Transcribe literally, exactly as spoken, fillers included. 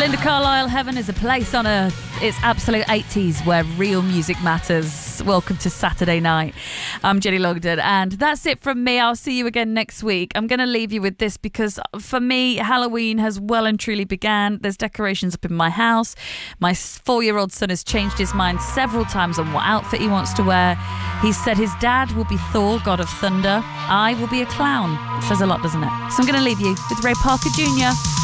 Belinda Carlisle, Heaven is a Place on Earth. It's absolute eighties where real music matters. Welcome to Saturday night. I'm Jenny Logden, and that's it from me. I'll see you again next week. I'm going to leave you with this because for me, Halloween has well and truly began. There's decorations up in my house. My four-year-old son has changed his mind several times on what outfit he wants to wear. He said his dad will be Thor, God of Thunder. I will be a clown. It says a lot, doesn't it? So I'm going to leave you with Ray Parker Junior